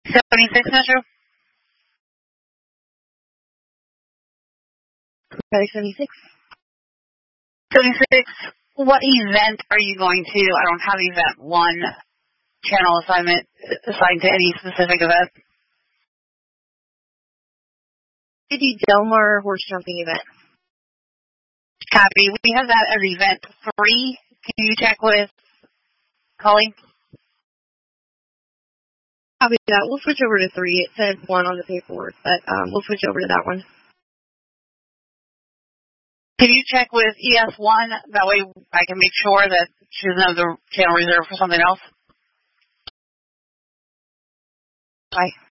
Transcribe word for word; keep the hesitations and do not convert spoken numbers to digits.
seventy-six, Metro? Okay, seventy-six. seventy-six, what event are you going to? I don't have event one channel assignment assigned to any specific event. City Del Mar horse jumping event. Copy. We have that at event three. Can you check with Colleen? Copy that. We'll switch over to three. It says one on the paperwork, but um, we'll switch over to that one. Can you check with E S one? That way I can make sure that she doesn't have the channel reserved for something else. Bye.